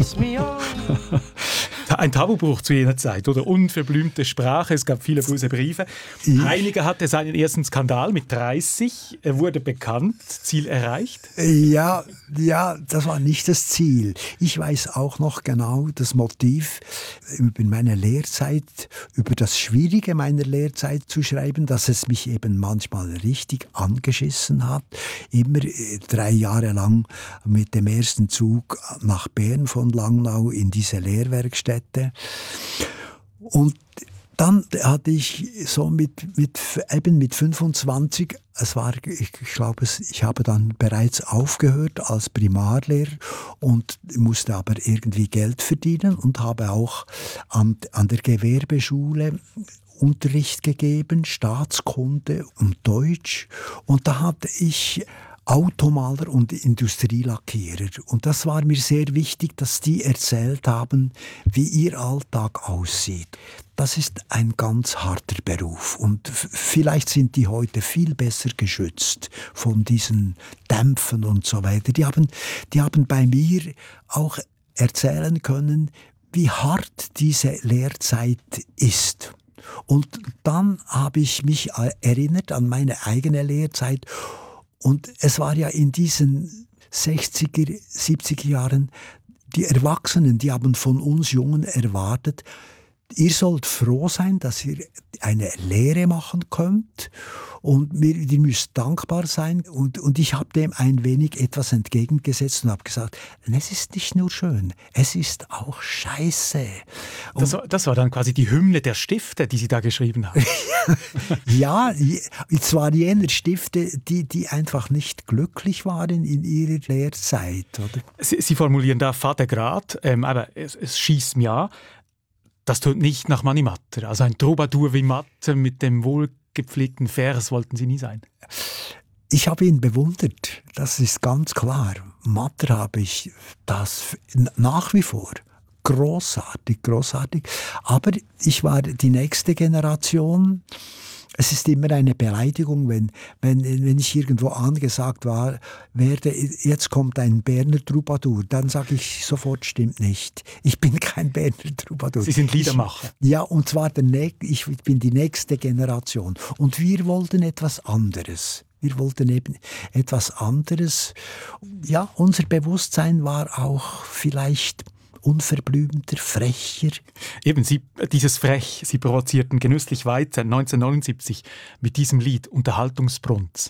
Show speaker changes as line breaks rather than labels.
kiss me on.
Ein Tabubruch zu jener Zeit, oder? Unverblümte Sprache, es gab viele böse Briefe. Heiniger hatte seinen ersten Skandal mit 30. Er wurde bekannt, Ziel erreicht?
Ja, das war nicht das Ziel. Ich weiß auch noch genau das Motiv in meiner Lehrzeit, über das Schwierige meiner Lehrzeit zu schreiben, dass es mich eben manchmal richtig angeschissen hat. Immer 3 Jahre lang mit dem ersten Zug nach Bern von Langnau in diese Lehrwerkstätte. Und dann hatte ich so mit 25, ich habe dann bereits aufgehört als Primarlehrer und musste aber irgendwie Geld verdienen und habe auch an der Gewerbeschule Unterricht gegeben, Staatskunde und Deutsch. Und da hatte ich Automaler und Industrielackierer. Und das war mir sehr wichtig, dass die erzählt haben, wie ihr Alltag aussieht. Das ist ein ganz harter Beruf und vielleicht sind die heute viel besser geschützt von diesen Dämpfen und so weiter. Die haben bei mir auch erzählen können, wie hart diese Lehrzeit ist. Und dann habe ich mich erinnert an meine eigene Lehrzeit. Und es war ja in diesen 60er, 70er Jahren, die Erwachsenen, die haben von uns Jungen erwartet, ihr sollt froh sein, dass ihr eine Lehre machen könnt und ihr müsst dankbar sein. Und ich habe dem ein wenig etwas entgegengesetzt und habe gesagt, es ist nicht nur schön, es ist auch scheiße.
Das war dann quasi die Hymne der Stifte, die Sie da geschrieben haben.
Ja, zwar jener Stifte, die einfach nicht glücklich waren in ihrer Lehrzeit. Oder?
Sie formulieren da Vater Grad, aber es schießt mir an. Das tut nicht nach Mani Matter. Also ein Troubadour wie Matter mit dem wohlgepflegten Vers wollten Sie nie sein.
Ich habe ihn bewundert, das ist ganz klar. Matter habe ich das nach wie vor. Großartig. Aber ich war die nächste Generation. Es ist immer eine Beleidigung, wenn ich irgendwo angesagt werde, jetzt kommt ein Berner Troubadour, dann sage ich sofort, stimmt nicht. Ich bin kein Berner Troubadour.
Sie sind Liedermacher.
Ja, und zwar ich bin die nächste Generation. Und wir wollten etwas anderes. Ja, unser Bewusstsein war auch vielleicht unverblümter, frecher.
Eben, dieses Frech, Sie provozierten genüsslich weiter 1979 mit diesem Lied Unterhaltungsbrunz.